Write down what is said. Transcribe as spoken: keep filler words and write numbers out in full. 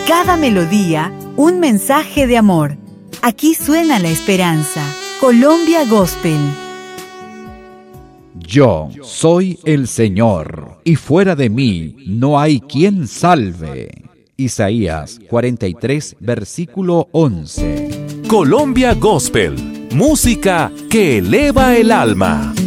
cada melodía, un mensaje de amor. Aquí suena la esperanza. Colombia Gospel. Yo soy el Señor, y fuera de mí no hay quien salve. Isaías cuarenta y tres, versículo once. Colombia Gospel, música que eleva el alma.